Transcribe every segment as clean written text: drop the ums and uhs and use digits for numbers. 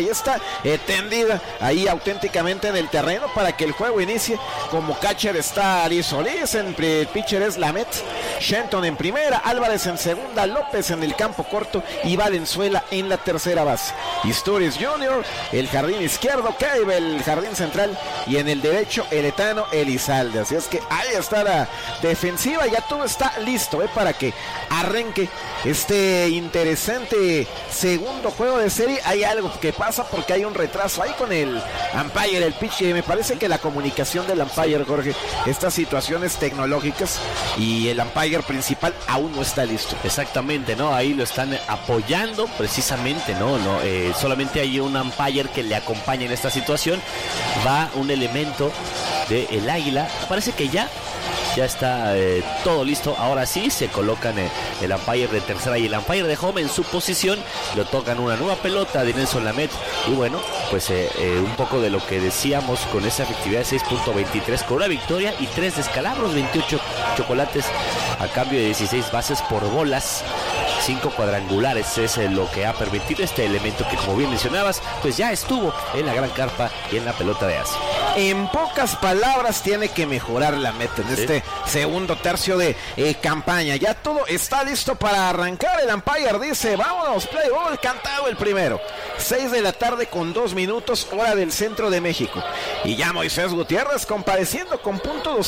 ya está tendida ahí auténticamente en el terreno para que el juego inicie. Como catcher está Ari Solís, en pitcher es Lamet, Shenton en primera, Álvarez en segunda, López en el campo corto y Valenzuela en la tercera base. Isturiz Jr., el jardín izquierdo, Cave, el jardín central, y en el derecho Eretano Elizalde. Así es que ahí está la defensiva, ya todo está listo para que arranque este interesante segundo juego de serie. Hay algo que pasa porque hay un retraso ahí con el umpire, el pitch, y me parece que la comunicación del umpire, Jorge, estas situaciones tecnológicas, y el umpire principal aún no está listo. Exactamente, ¿no? Ahí lo están apoyando precisamente, ¿no? Solamente hay un umpire que le acompaña en esta situación. Va un elemento del Águila. Parece que ya está todo listo. Ahora sí se colocan el umpire de tercera y el umpire de home en su posición. Lo tocan una nueva pelota de Nelson Lamet. Y bueno, pues un poco de lo que decíamos con esa efectividad de 6.23 con una victoria y 3 descalabros, 28 chocolates a cambio de 16 bases por bolas. 5 cuadrangulares es lo que ha permitido este elemento que, como bien mencionabas, pues ya estuvo en la gran carpa y en la pelota de Asia. En pocas palabras, tiene que mejorar la meta en este segundo tercio de campaña. Ya todo está listo para arrancar. El umpire dice: vámonos, play ball, cantado el primero. 6 de la tarde con 2 minutos, hora del centro de México. Y ya Moisés Gutiérrez compareciendo con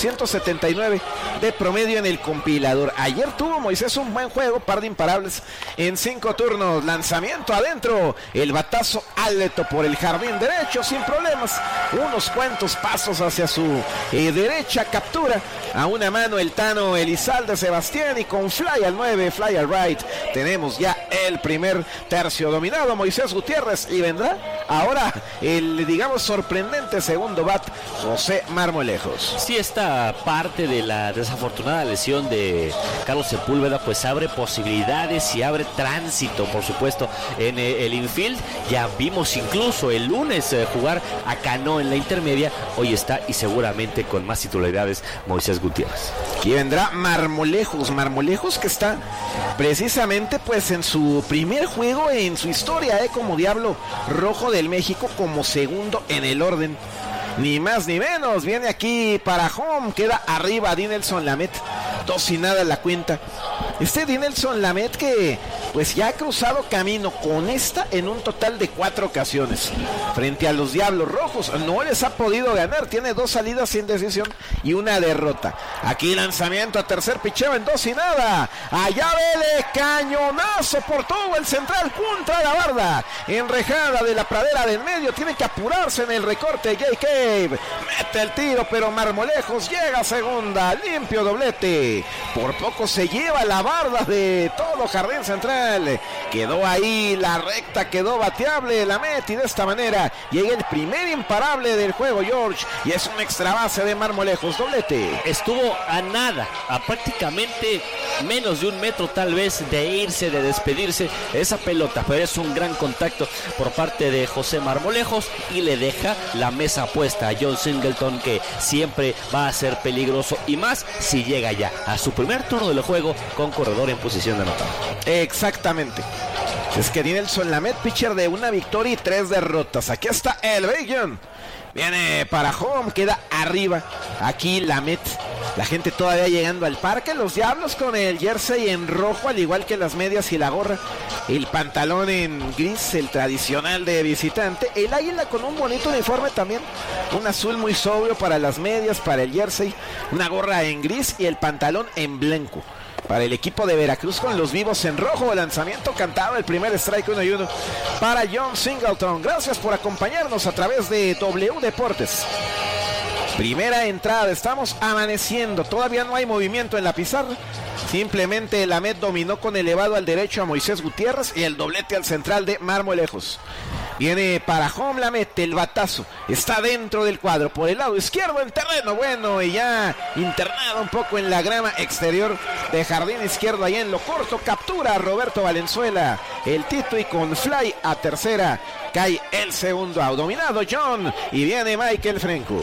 .279 de promedio en el compilador. Ayer tuvo Moisés un buen juego, par de imparables en 5 turnos. Lanzamiento adentro, el batazo alto por el jardín derecho sin problemas. Unos cuantos pasos hacia su derecha, captura a una mano el Tano Elizalde Sebastián, y con fly al 9, fly al right, tenemos ya el primer tercio dominado. Moisés Gutiérrez, y vendrá ahora el, digamos, sorprendente segundo bat, José Marmolejos. Sí, esta parte de la desafortunada lesión de Carlos Sepúlveda pues abre posibilidades y abre tránsito, por supuesto, en el infield. Ya vimos incluso el lunes jugar a Cano en la intermedia. Hoy está, y seguramente con más titularidades, Moisés Gutiérrez. Aquí vendrá Marmolejos, que está precisamente pues en su primer juego en su historia como Diablo Rojo del México, como segundo en el orden, ni más ni menos. Viene aquí para home, queda arriba Dinelson Lamet, 2-0 la cuenta. Este Dinelson Lamet que pues ya ha cruzado camino con esta en un total de 4 ocasiones frente a los Diablos Rojos. No les ha podido ganar, tiene 2 salidas sin decisión y una derrota. Aquí lanzamiento a tercer picheo en 2-0. Allá vele, cañonazo por todo el central contra la barda enrejada de la pradera del medio. Tiene que apurarse en el recorte. Jay Cave mete el tiro, pero Marmolejos llega a segunda, limpio doblete. Por poco se lleva la barda de todo jardín central. Quedó ahí la recta, quedó bateable Lamet, y de esta manera llega el primer imparable del juego, George, y es un extra base de Marmolejos, doblete. Estuvo a nada, a prácticamente menos de 1 metro tal vez de irse, de despedirse esa pelota, pero es un gran contacto por parte de José Marmolejos y le deja la mesa puesta a John Singleton, que siempre va a ser peligroso, y más si llega ya a su primer turno del juego con corredor en posición de anotar. Exactamente. Es que Dinelson Lamet, pitcher de 1 victoria y 3 derrotas. Aquí está el Bacon. Viene para home, queda arriba. Aquí Lamet. La gente todavía llegando al parque. Los Diablos con el jersey en rojo, al igual que las medias y la gorra. El pantalón en gris, el tradicional de visitante. El Águila con un bonito uniforme también. Un azul muy sobrio para las medias, para el jersey. Una gorra en gris y el pantalón en blanco para el equipo de Veracruz, con los vivos en rojo. Lanzamiento cantado, el primer strike, 1-1 para John Singleton. Gracias por acompañarnos a través de W Deportes. Primera entrada, estamos amaneciendo, todavía no hay movimiento en la pizarra. Simplemente Lamet dominó con elevado al derecho a Moisés Gutiérrez y el doblete al central de Marmolejos. Viene para home Lamet, el batazo está dentro del cuadro, por el lado izquierdo el terreno, bueno, y ya internado un poco en la grama exterior de jardín izquierdo, ahí en lo corto, captura a Roberto Valenzuela, el Tito, y con fly a tercera cae el segundo out. Dominado John, y viene Michael Franco.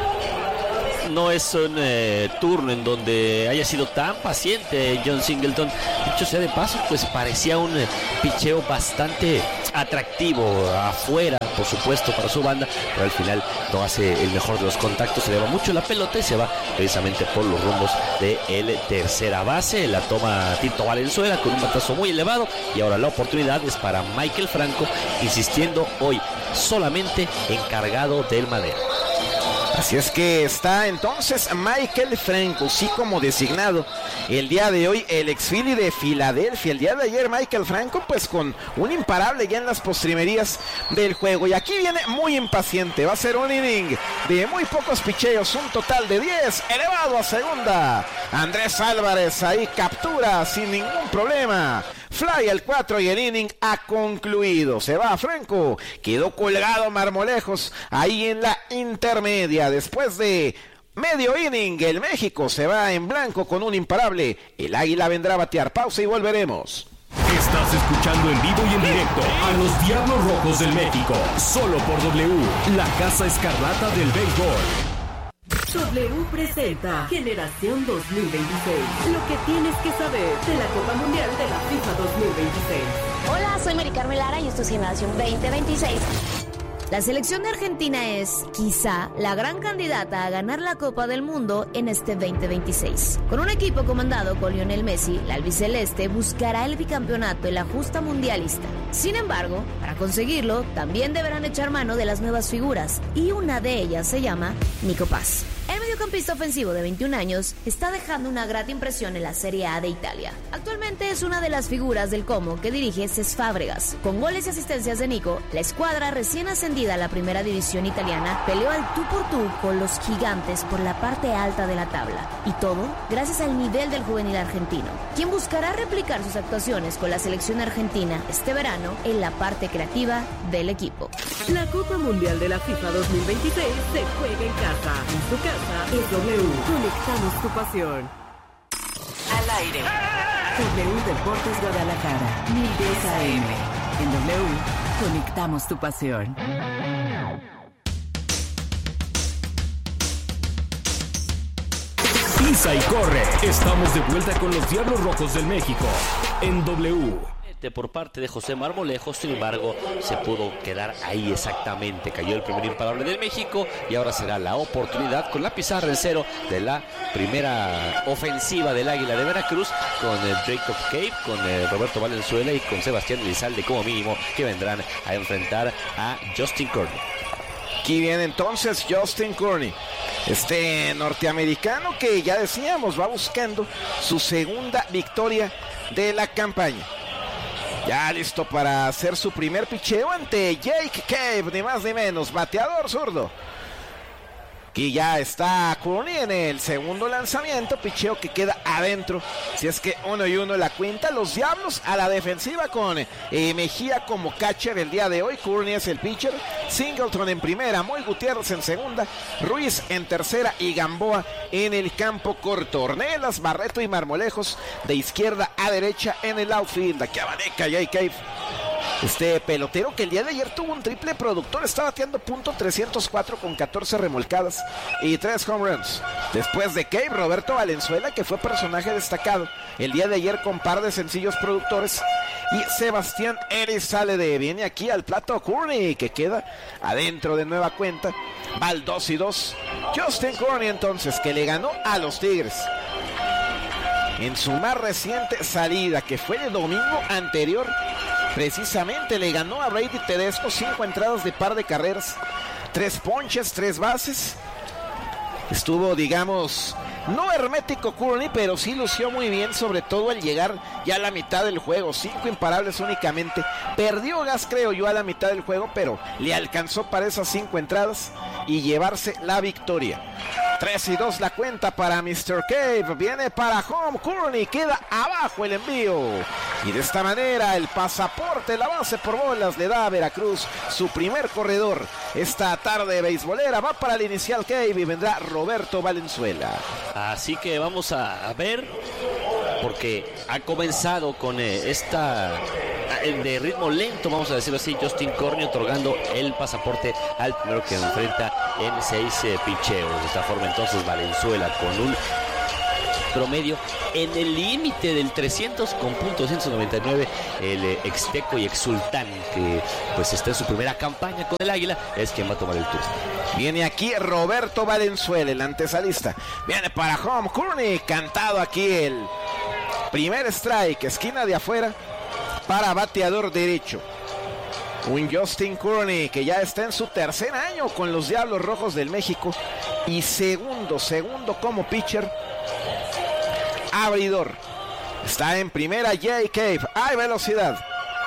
No es un turno en donde haya sido tan paciente John Singleton. Dicho sea de paso, pues parecía un picheo bastante atractivo afuera por supuesto, para su banda, pero al final no hace el mejor de los contactos, se le va mucho la pelota y se va precisamente por los rumbos de el tercera base. La toma Tito Valenzuela con un batazo muy elevado y ahora la oportunidad es para Michael Franco, insistiendo hoy solamente encargado del madero. Así es que está entonces Michael Franco, sí, como designado el día de hoy, el ex-Philly de Filadelfia. El día de ayer Michael Franco pues con un imparable ya en las postrimerías del juego, y aquí viene muy impaciente. Va a ser un inning de muy pocos picheos, un total de 10 elevado a segunda. Andrés Álvarez ahí captura sin ningún problema, fly al 4 y el inning ha concluido. Se va Franco, quedó colgado Marmolejos ahí en la intermedia. Después de medio inning, el México se va en blanco con un imparable. El Águila vendrá a batear. Pausa y volveremos. Estás escuchando en vivo y en directo a los Diablos Rojos del México, solo por W, la Casa Escarlata del Béisbol. W presenta Generación 2026. Lo que tienes que saber de la Copa Mundial de la FIFA 2026. Hola, soy Mari Carmen Lara y esto es Generación 2026. La selección de Argentina es, quizá, la gran candidata a ganar la Copa del Mundo en este 2026. Con un equipo comandado por Lionel Messi, la albiceleste buscará el bicampeonato en la justa mundialista. Sin embargo, para conseguirlo, también deberán echar mano de las nuevas figuras, y una de ellas se llama Nico Paz. El mediocampista ofensivo de 21 años está dejando una grata impresión en la Serie A de Italia. Actualmente es una de las figuras del Como que dirige Cesc Fábregas. Con goles y asistencias de Nico, la escuadra recién ascendida a la primera división italiana peleó al tú por tú con los gigantes por la parte alta de la tabla. Y todo gracias al nivel del juvenil argentino, quien buscará replicar sus actuaciones con la selección argentina este verano en la parte creativa del equipo. La Copa Mundial de la FIFA 2026 se juega en casa. En su casa es W. Conectamos tu pasión. Al aire. W Deportes Guadalajara, 1010 AM. En W, conectamos tu pasión. Pisa y corre. Estamos de vuelta con los Diablos Rojos del México en W. Por parte de José Marmolejos, sin embargo, se pudo quedar ahí exactamente. Cayó el primer imparable del México y ahora será la oportunidad con la pizarra en cero de la primera ofensiva del Águila de Veracruz, con Jacob Cave, con Roberto Valenzuela y con Sebastián Elizalde como mínimo, que vendrán a enfrentar a Justin Courtney. Aquí viene entonces Justin Courtney, este norteamericano que ya decíamos va buscando su segunda victoria de la campaña. Ya listo para hacer su primer picheo ante Jake Cave, ni más ni menos, bateador zurdo. Aquí ya está Courtney en el segundo lanzamiento, picheo que queda adentro. Si es que 1-1 la cuenta. Los Diablos a la defensiva con Mejía como catcher el día de hoy. Courtney es el pitcher, Singleton en primera, Moy Gutiérrez en segunda, Ruiz en tercera y Gamboa en el campo corto. Ornelas, Barreto y Marmolejos de izquierda a derecha en el outfield. Aquí abaneca Jay Cave, este pelotero que el día de ayer tuvo un triple productor, está bateando .304 con 14 remolcadas y 3 home runs. Después de Cave, Roberto Valenzuela, que fue personaje destacado el día de ayer con par de sencillos productores, y Sebastián Elizalde. Viene aquí al plato Courtney, que queda adentro de nueva cuenta. Va al 2-2. Justin Courtney entonces, que le ganó a los Tigres en su más reciente salida, que fue el domingo anterior. Precisamente le ganó a Brady Tedesco, 5 entradas de par de carreras, 3 ponches, 3 bases. Estuvo, digamos, no hermético Courtney, pero sí lució muy bien, sobre todo al llegar ya a la mitad del juego. 5 imparables únicamente. Perdió gas, creo yo, a la mitad del juego, pero le alcanzó para esas 5 entradas y llevarse la victoria. 3-2 la cuenta para Mr. Cave. Viene para home Courtney, queda abajo el envío. Y de esta manera el pasaporte, la base por bolas, le da a Veracruz su primer corredor. Esta tarde beisbolera va para el inicial Cave y vendrá Roberto Valenzuela. Así que vamos a ver, porque ha comenzado con esta de ritmo lento, vamos a decirlo así, Justin Courtney, otorgando el pasaporte al primero que enfrenta en 6 picheos. De esta forma entonces Valenzuela con un promedio en el límite del 300 con .299. El exteco y exsultán, que pues está en su primera campaña con el Águila, es quien va a tomar el turno. Viene aquí Roberto Valenzuela, el antesalista. Viene para home, Courtney, cantado aquí el primer strike, esquina de afuera, para bateador derecho. Un Justin Courtney que ya está en su tercer año con los Diablos Rojos del México y segundo como pitcher. Abridor. Está en primera Jay Cave. Hay velocidad.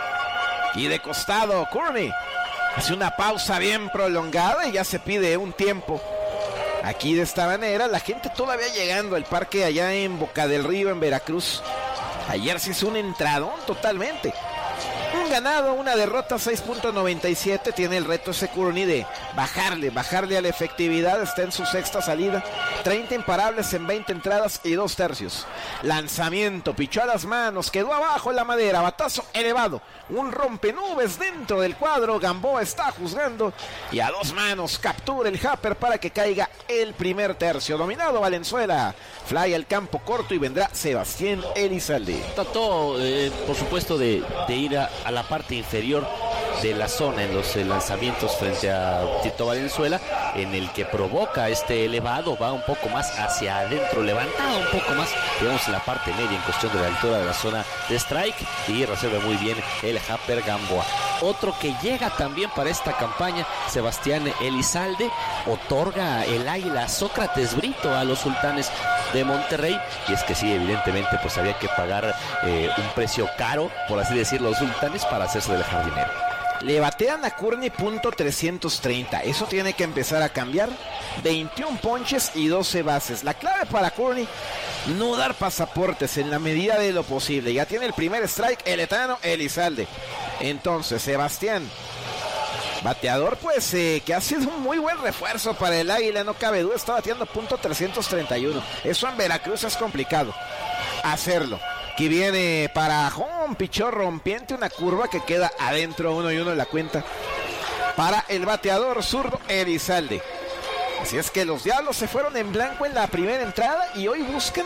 Y de costado Courtney hace una pausa bien prolongada y ya se pide un tiempo. Aquí de esta manera la gente todavía llegando al parque allá en Boca del Río, en Veracruz. Ayer se hizo un entradón totalmente. Un ganado, una derrota, 6.97. Tiene el reto ese Courtney de bajarle a la efectividad. Está en su sexta salida. 30 imparables en 20 entradas y 2 tercios. Lanzamiento, pichó a las manos, quedó abajo en la madera, batazo elevado. Un rompenubes dentro del cuadro. Gamboa está juzgando y a 2 manos captura el Happer para que caiga el primer tercio. Dominado Valenzuela. Fly al campo corto y vendrá Sebastián Elizalde. Trató, por supuesto, de ir a la parte inferior de la zona en los lanzamientos frente a Tito Valenzuela, en el que provoca este elevado, va un poco más hacia adentro, levantado un poco más, digamos en la parte media en cuestión de la altura de la zona de strike, y resuelve muy bien el Happer Gamboa. Otro que llega también para esta campaña, Sebastián Elizalde, otorga el Águila Sócrates Brito a los Sultanes de Monterrey, y es que sí, evidentemente pues había que pagar un precio caro, por así decirlo, los Sultanes para hacerse del jardinero. Le batean a Courtney .330. Eso tiene que empezar a cambiar. 21 ponches y 12 bases. La clave para Courtney, no dar pasaportes en la medida de lo posible. Ya tiene el primer strike el etano Elizalde. Entonces, Sebastián, bateador pues que ha sido un muy buen refuerzo para el Águila, no cabe duda. Está bateando .331. Eso en Veracruz es complicado hacerlo. Aquí viene para home, pichó rompiente, una curva que queda adentro, 1-1 en la cuenta para el bateador zurdo Elizalde. Así es que los Diablos se fueron en blanco en la primera entrada y hoy buscan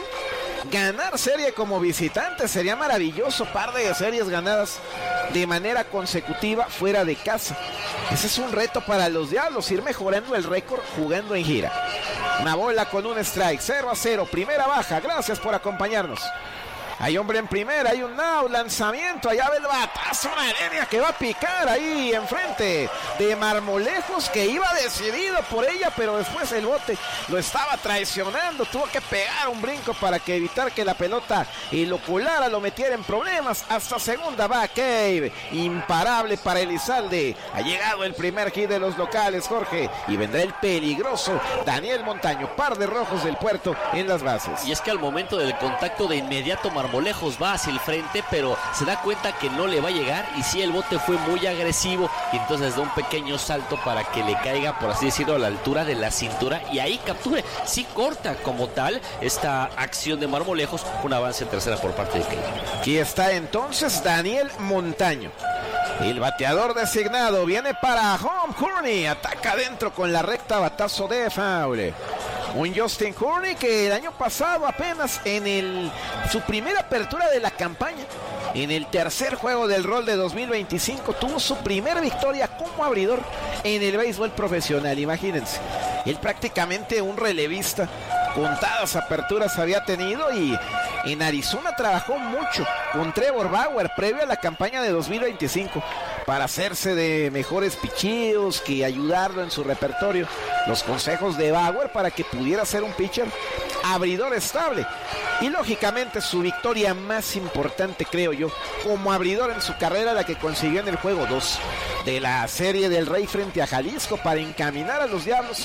ganar serie como visitantes. Sería maravilloso, par de series ganadas de manera consecutiva fuera de casa. Ese es un reto para los Diablos, ir mejorando el récord jugando en gira. Una bola con un strike, 0-0, primera baja. Gracias por acompañarnos. Hay hombre en primera, hay un now, lanzamiento, allá ve el batazo, una línea que va a picar ahí enfrente de Marmolejos, que iba decidido por ella, pero después el bote lo estaba traicionando, tuvo que pegar un brinco para que evitar que la pelota y lo colara, lo metiera en problemas. Hasta segunda va Cave, imparable para Elizalde. Ha llegado el primer hit de los locales, Jorge, y vendrá el peligroso Daniel Montaño, par de rojos del puerto en las bases. Y es que al momento del contacto de inmediato Marmolejos va hacia el frente, pero se da cuenta que no le va a llegar, y sí, el bote fue muy agresivo, y entonces da un pequeño salto para que le caiga, por así decirlo, a la altura de la cintura, y ahí capture. Sí corta como tal esta acción de Marmolejos, un avance en tercera por parte de Kevin. Aquí está entonces Daniel Montaño, el bateador designado. Viene para home, Courtney ataca adentro con la recta, batazo de foul. Un Justin Courtney que el año pasado, apenas en su primera apertura de la campaña, en el tercer juego del rol de 2025, tuvo su primera victoria como abridor en el béisbol profesional. Imagínense, él prácticamente un relevista, contadas aperturas había tenido, y en Arizona trabajó mucho con Trevor Bauer previo a la campaña de 2025 para hacerse de mejores picheos, que ayudarlo en su repertorio. Los consejos de Bauer para que pudiera ser un pitcher abridor estable. Y lógicamente su victoria más importante, creo yo, como abridor en su carrera, la que consiguió en el juego 2 de la Serie del Rey frente a Jalisco para encaminar a los Diablos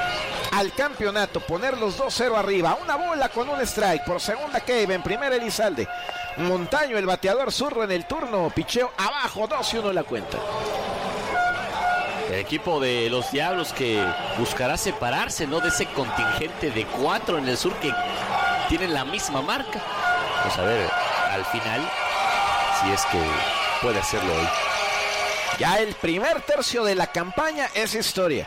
al campeonato, poner los 2-0 arriba. Una bola con un strike, por segunda Cave, en primera Elizalde. Montaño, el bateador zurdo en el turno, picheo abajo, 2-1 la cuenta. El equipo de los Diablos que buscará separarse, ¿no?, de ese contingente de 4 en el sur que tienen la misma marca. Vamos a ver al final si es que puede hacerlo hoy. Ya el primer tercio de la campaña es historia.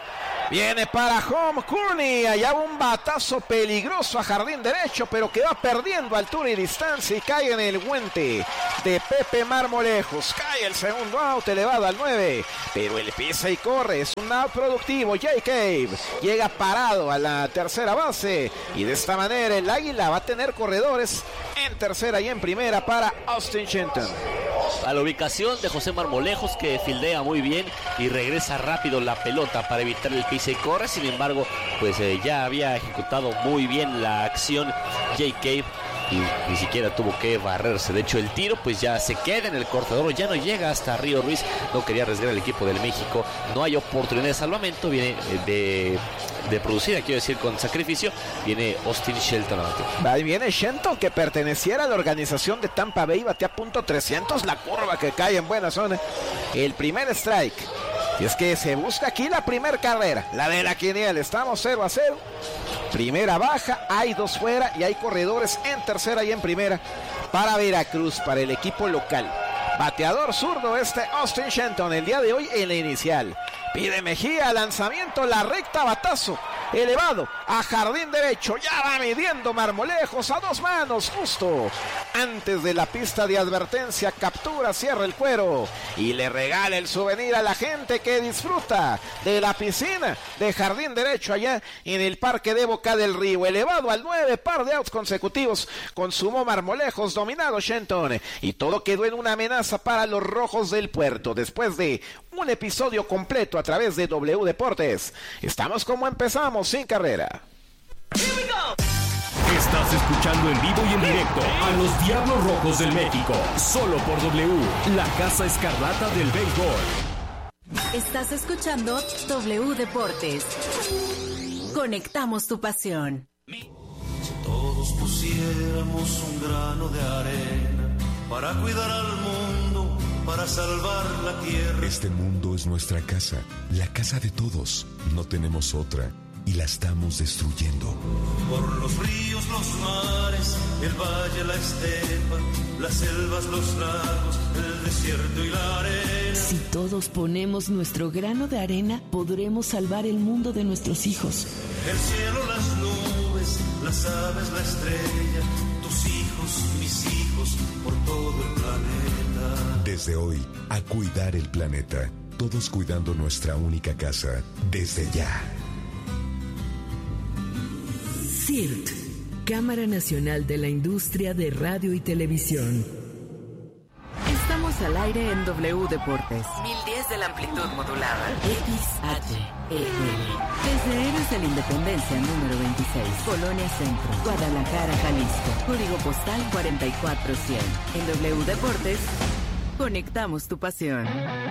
Viene para home Courtney, allá un batazo peligroso a jardín derecho, pero que va perdiendo altura y distancia y cae en el guante de Pepe Marmolejos. Cae el segundo out, elevado al 9, pero él pisa y corre, es un out productivo. Jay Cave llega parado a la tercera base y de esta manera el Águila va a tener corredores en tercera y en primera para Austin Shenton. A la ubicación de José Marmolejos, que fildea muy bien y regresa rápido la pelota para evitar el pisa y corre. Sin embargo, pues ya había ejecutado muy bien la acción Jay Cave y ni siquiera tuvo que barrerse. De hecho, el tiro pues ya se queda en el cortador, ya no llega hasta Río Ruiz. No quería arriesgar el equipo del México, no hay oportunidad de salvamento. Viene de producida, quiero decir, con sacrificio, viene Austin Shenton. Ahí viene Shenton, que perteneciera a la organización de Tampa Bay, batea .300, la curva que cae en buena zona. El primer strike. Y es que se busca aquí la primera carrera, la de la quiniela. Estamos 0-0. Primera baja, hay 2 fuera y hay corredores en tercera y en primera para Veracruz, para el equipo local. Bateador zurdo Austin Shenton, el día de hoy en la inicial. Pide Mejía, lanzamiento, la recta, batazo elevado a jardín derecho. Ya va midiendo Marmolejos a 2 manos, justo antes de la pista de advertencia. Captura, cierra el cuero y le regala el souvenir a la gente que disfruta de la piscina de jardín derecho allá en el Parque de Boca del Río. Elevado al 9, par de outs consecutivos consumó Marmolejos, dominado Shenton, y todo quedó en una amenaza para los Rojos del Puerto. Después de un episodio completo a través de W Deportes, estamos como empezamos, sin carrera. Estás escuchando en vivo y en directo a los Diablos Rojos del México, solo por W, la Casa Escarlata del béisbol. Estás escuchando W Deportes. Conectamos tu pasión. Si todos pusiéramos un grano de arena para cuidar al mundo, para salvar la tierra. Este mundo es nuestra casa, la casa de todos. No tenemos otra y la estamos destruyendo. Por los ríos, los mares, el valle, la estepa, las selvas, los lagos, el desierto y la arena. Si todos ponemos nuestro grano de arena, podremos salvar el mundo de nuestros hijos. El cielo, las nubes, las aves, la estrella, tus hijos, mis hijos, por todo el planeta. Desde hoy, a cuidar el planeta. Todos cuidando nuestra única casa, desde ya. CIRT, Cámara Nacional de la Industria de Radio y Televisión. Estamos al aire en W Deportes. 1010 de la amplitud modulada. XHEL. Desde Héroes de la Independencia número 26, Colonia Centro, Guadalajara, Jalisco. Código postal 44100. En W Deportes, conectamos tu pasión.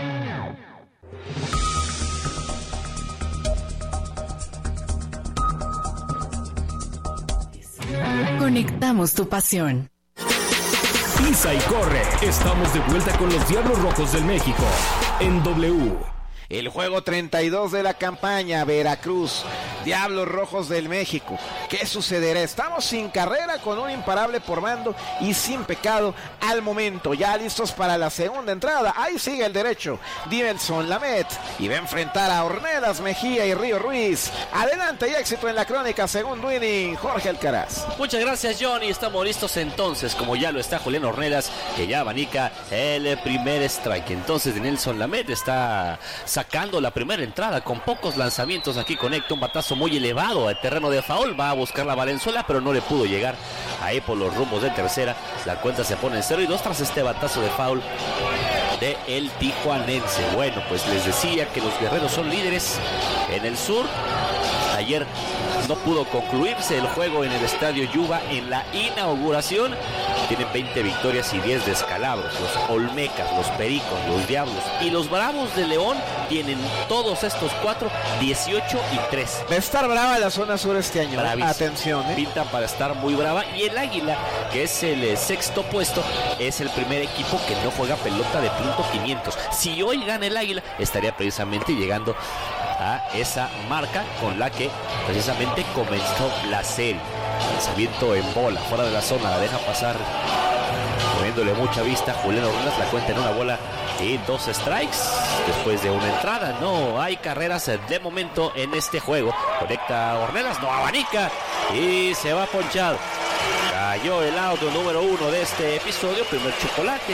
Conectamos tu pasión. Pisa y corre. Estamos de vuelta con los Diablos Rojos del México en W. El juego 32 de la campaña, Veracruz, Diablos Rojos del México. ¿Qué sucederá? Estamos sin carrera, con un imparable por mando y sin pecado al momento. Ya listos para la segunda entrada. Ahí sigue el derecho, Dinelson Lamet, y va a enfrentar a Ornelas, Mejía y Río Ruiz. Adelante y éxito en la crónica, segundo inning, Jorge Alcaraz. Muchas gracias, Johnny. Estamos listos entonces, como ya lo está Julián Ornelas, que ya abanica el primer strike. Entonces Dinelson Lamet está sacando la primera entrada con pocos lanzamientos. Aquí conecta un batazo muy elevado al terreno de foul. Va a buscar la Valenzuela, pero no le pudo llegar ahí por los rumbos de tercera. La cuenta se pone en 0-2 tras este batazo de foul de el tijuanense. Bueno, pues les decía que los guerreros son líderes en el sur. Ayer no pudo concluirse el juego en el Estadio Yuba en la inauguración. Tienen 20 victorias y 10 descalabros. Los Olmecas, los Pericos, los Diablos y los Bravos de León tienen todos estos 4, 18 y 3. Va a estar brava la zona sur este año. Bravísimo. Atención, Pinta para estar muy brava. Y el Águila, que es el sexto puesto, es el primer equipo que no juega pelota de punto 500. Si hoy gana el Águila, estaría precisamente llegando a esa marca con la que precisamente comenzó la serie. Lanzamiento en bola, fuera de la zona, la deja pasar poniéndole mucha vista Julián Ornelas, la cuenta en 1 bola y 2 strikes después de una entrada. No hay carreras de momento en este juego. Conecta Ornelas, no abanica y se va ponchado. Cayó el out número 1 de este episodio. Primer chocolate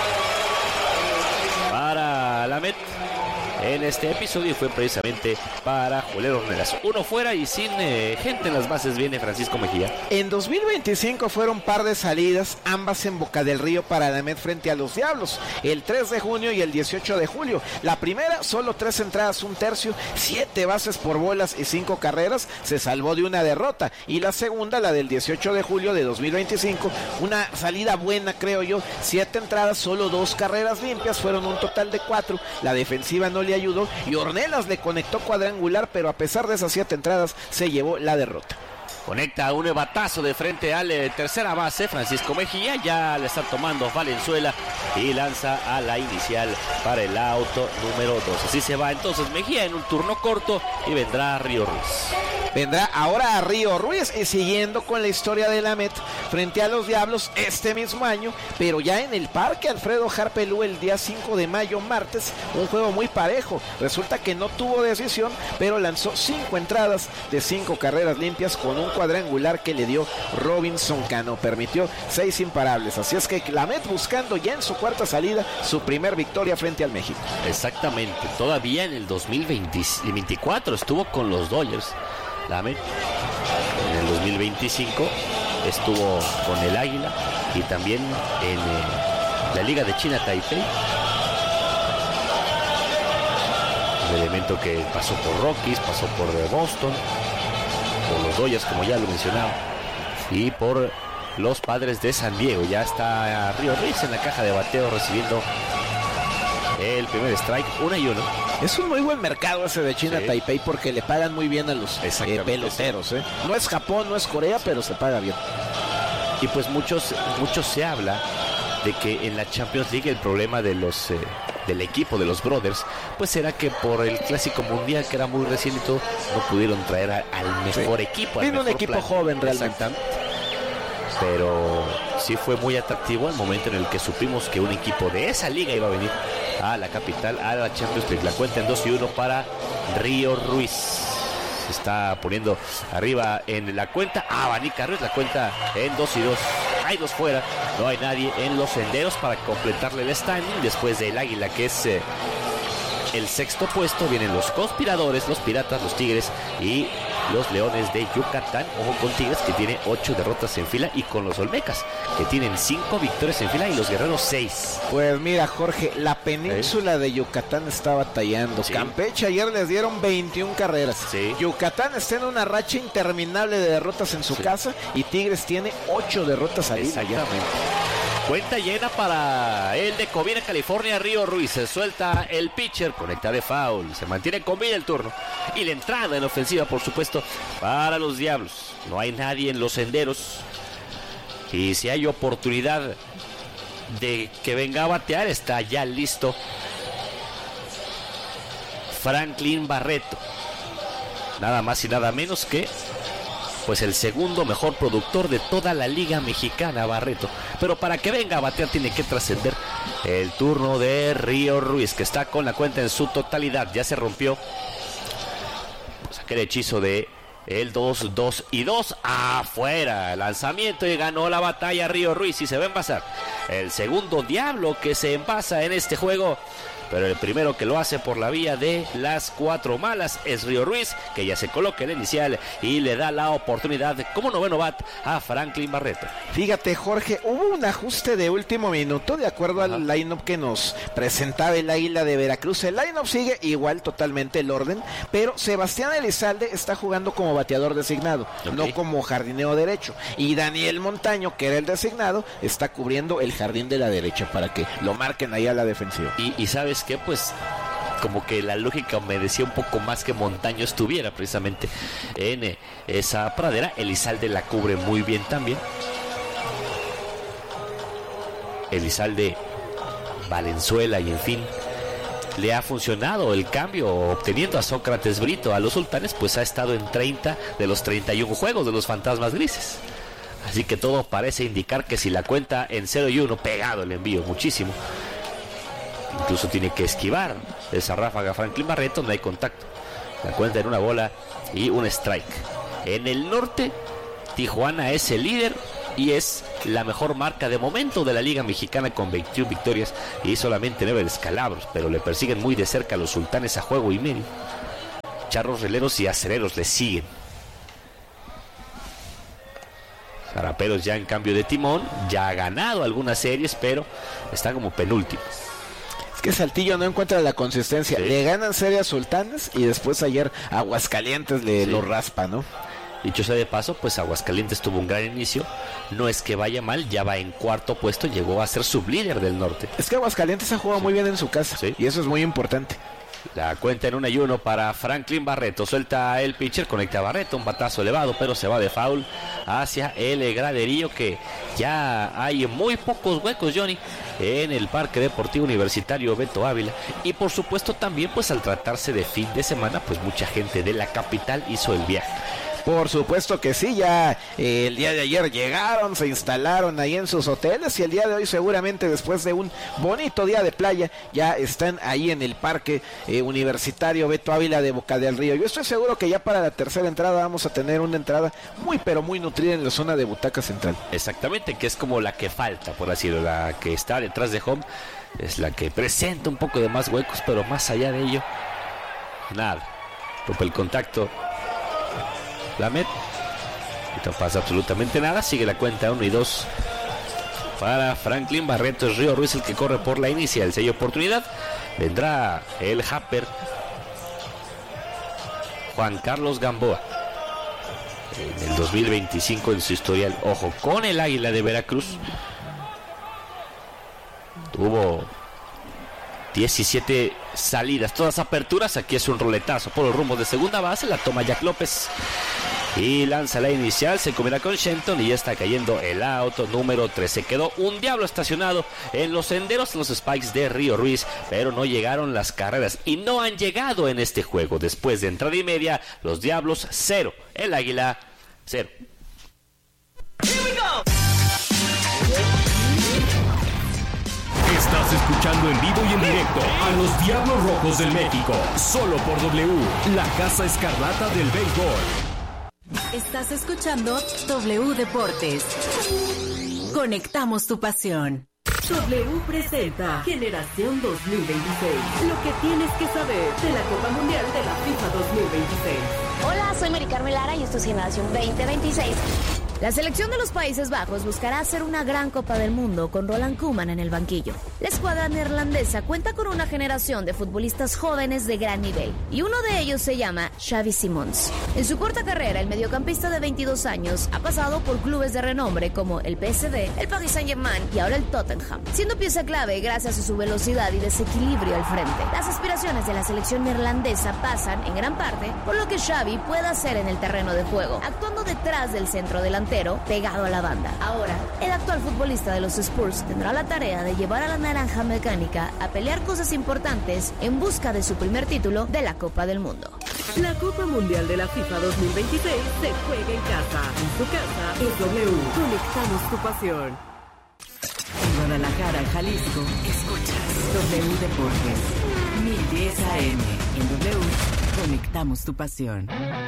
para la Met en este episodio, fue precisamente para Julián Ornelas. Uno fuera y sin gente en las bases viene Francisco Mejía. En 2025 fueron par de salidas, ambas en Boca del Río para la Met frente a los Diablos, el 3 de junio y el 18 de julio. La primera, solo 3 entradas, 1/3, 7 bases por bolas y 5 carreras, se salvó de una derrota. Y la segunda, la del 18 de julio de 2025, una salida buena, creo yo, 7 entradas, solo 2 carreras limpias, fueron un total de 4. La defensiva no le ayudó y Ornelas le conectó cuadrangular, pero a pesar de esas 7 entradas se llevó la derrota. Conecta un batazo de frente al tercera base, Francisco Mejía, ya le está tomando Valenzuela y lanza a la inicial para el auto número 2. Así se va entonces Mejía en un turno corto y vendrá Río Ruiz. Vendrá ahora a Río Ruiz y siguiendo con la historia de la Met frente a los Diablos este mismo año, pero ya en el Parque Alfredo Harpelú el día 5 de mayo, martes, un juego muy parejo. Resulta que no tuvo decisión, pero lanzó 5 entradas de 5 carreras limpias con un cuadrangular que le dio Robinson Cano. Permitió 6 imparables. Así es que la Met buscando ya en su cuarta salida su primer victoria frente al México. Exactamente. Todavía en el 2024 estuvo con los Dodgers. La Met en el 2025 estuvo con el Águila y también en la Liga de China Taipei. Un elemento que pasó por Rockies, pasó por Boston, por los Dodgers, como ya lo mencionaba, y por los Padres de San Diego. Ya está Río Ruiz en la caja de bateo recibiendo el primer strike, 1-1. Es un muy buen mercado ese de China, sí. Taipei, porque le pagan muy bien a los peloteros. No es Japón, no es Corea, pero se paga bien. Y pues mucho se habla de que en la Champions League el problema de los del equipo de los Brothers, pues era que por el Clásico Mundial, que era muy reciente, no pudieron traer al mejor equipo. Tiene un equipo joven realmente. Exactamente. Pero sí fue muy atractivo el momento en el que supimos que un equipo de esa liga iba a venir a la capital, a la Champions League. La cuenta en 2-1 para Río Ruiz. Se está poniendo arriba en la cuenta. Abanica Ruiz, la cuenta en 2-2. Hay 2 fuera, no hay nadie en los senderos para completarle el standing. Después del Águila, que es el sexto puesto, vienen los Conspiradores, los Piratas, los Tigres y los Leones de Yucatán. Ojo con Tigres, que tiene 8 derrotas en fila, y con los Olmecas, que tienen 5 victorias en fila, y los Guerreros 6. Pues mira, Jorge, la península de Yucatán está batallando. Sí. Campeche ayer les dieron 21 carreras. Sí. Yucatán está en una racha interminable de derrotas en su casa, y Tigres tiene 8 derrotas al hilo. Exactamente. Cuenta llena para el de Covina, California. Río Ruiz se suelta el pitcher, conecta de foul, se mantiene con vida el turno, y la entrada en ofensiva, por supuesto, para los Diablos. No hay nadie en los senderos, y si hay oportunidad de que venga a batear, está ya listo Franklin Barreto, nada más y nada menos que pues el segundo mejor productor de toda la Liga Mexicana, Barreto. Pero para que venga a batear tiene que trascender el turno de Río Ruiz, que está con la cuenta en su totalidad. Ya se rompió pues aquel hechizo de el 2-2 afuera. Lanzamiento, y ganó la batalla Río Ruiz, y se va a envasar el segundo Diablo que se envasa en este juego. Pero el primero que lo hace por la vía de las 4 malas es Río Ruiz, que ya se coloca en el inicial y le da la oportunidad como noveno bat a Franklin Barreto. Fíjate, Jorge, hubo un ajuste de último minuto de acuerdo al line-up que nos presentaba el Águila de Veracruz. El line-up sigue igual, totalmente el orden, pero Sebastián Elizalde está jugando como bateador designado, no como jardineo derecho. Y Daniel Montaño, que era el designado, está cubriendo el jardín de la derecha para que lo marquen ahí a la defensiva. Y ¿sabes qué? Pues como que la lógica me decía un poco más que Montaño estuviera precisamente en esa pradera. Elizalde la cubre muy bien también. Elizalde, Valenzuela, y en fin, le ha funcionado el cambio, obteniendo a Sócrates Brito a los Sultanes, pues ha estado en 30 de los 31 juegos de los Fantasmas Grises. Así que todo parece indicar que si la cuenta en 0-1, pegado el envío muchísimo, Incluso tiene que esquivar esa ráfaga Franklin Barreto, no hay contacto. La cuenta en una bola y un strike. En el norte, Tijuana es el líder y es la mejor marca de momento de la Liga Mexicana con 21 victorias y solamente 9 descalabros, pero le persiguen muy de cerca a los Sultanes a juego y medio. Charros, Releros y Acereros le siguen. Zaraperos ya en cambio de timón, ya ha ganado algunas series, pero está como penúltimo. Es que Saltillo no encuentra la consistencia. Sí. Le ganan serie a Sultanes y después ayer Aguascalientes lo raspa, ¿no? Dicho sea de paso, pues Aguascalientes tuvo un gran inicio. No es que vaya mal, ya va en cuarto puesto, llegó a ser sublíder del norte. Es que Aguascalientes ha jugado muy bien en su casa, y eso es muy importante. La cuenta en 1-1 para Franklin Barreto. Suelta el pitcher, conecta a Barreto, un batazo elevado, pero se va de foul hacia el graderío, que ya hay muy pocos huecos, Johnny, en el Parque Deportivo Universitario Beto Ávila. Y por supuesto también, pues al tratarse de fin de semana, pues mucha gente de la capital hizo el viaje. Por supuesto que sí, ya el día de ayer llegaron, se instalaron ahí en sus hoteles y el día de hoy seguramente después de un bonito día de playa ya están ahí en el Parque Universitario Beto Ávila de Boca del Río. Yo estoy seguro que ya para la tercera entrada vamos a tener una entrada muy pero muy nutrida en la zona de butaca central. Exactamente, que es como la que falta, por así decirlo, la que está detrás de home, es la que presenta un poco de más huecos, pero más allá de ello, nada. Rompe el contacto Lamet, no pasa absolutamente nada, sigue la cuenta 1-2 para Franklin Barreto. Es Río Ruiz el que corre por la inicial, sello oportunidad, vendrá el Happer Juan Carlos Gamboa en el 2025 en su historial. Ojo con el Águila de Veracruz, tuvo 17 salidas, todas aperturas. Aquí es un roletazo por los rumbos de segunda base, la toma Jack López y lanza la inicial, se combina con Shenton y ya está cayendo el auto número 3. Se quedó un diablo estacionado en los senderos, en los spikes de Río Ruiz, pero no llegaron las carreras y no han llegado en este juego. Después de entrada y media, los Diablos 0, el Águila 0. Estás escuchando en vivo y en directo a los Diablos Rojos del México, solo por W, la Casa Escarlata del Béisbol. Estás escuchando W Deportes. Conectamos tu pasión. W presenta Generación 2026. Lo que tienes que saber de la Copa Mundial de la FIFA 2026. Hola, soy Mari Carmen Lara y esto es Generación 2026. La selección de los Países Bajos buscará hacer una gran Copa del Mundo con Ronald Koeman en el banquillo. La escuadra neerlandesa cuenta con una generación de futbolistas jóvenes de gran nivel y uno de ellos se llama Xavi Simons. En su corta carrera, el mediocampista de 22 años ha pasado por clubes de renombre como el PSG, el Paris Saint-Germain y ahora el Tottenham, siendo pieza clave gracias a su velocidad y desequilibrio al frente. Las aspiraciones de la selección neerlandesa pasan, en gran parte, por lo que Xavi pueda hacer en el terreno de juego, actuando detrás del centro delantero, pegado a la banda. Ahora, el actual futbolista de los Spurs tendrá la tarea de llevar a la naranja mecánica a pelear cosas importantes en busca de su primer título de la Copa del Mundo. La Copa Mundial de la FIFA 2026 se juega en casa. En tu casa es W. Conectamos tu pasión. En Guadalajara, Jalisco, escuchas W Deportes. 1010 AM. En W, conectamos tu pasión.